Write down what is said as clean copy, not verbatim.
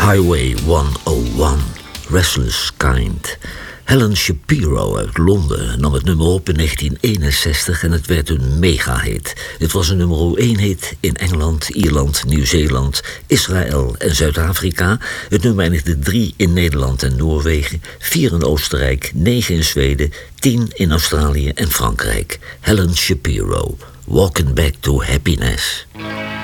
Highway 101, Restless Kind. Helen Shapiro uit Londen nam het nummer op in 1961 en het werd een mega-hit. Het was een nummer 1 hit in Engeland, Ierland, Nieuw-Zeeland, Israël en Zuid-Afrika. Het nummer eindigde 3 in Nederland en Noorwegen, 4 in Oostenrijk, 9 in Zweden, 10 in Australië en Frankrijk. Helen Shapiro, Walking Back to Happiness.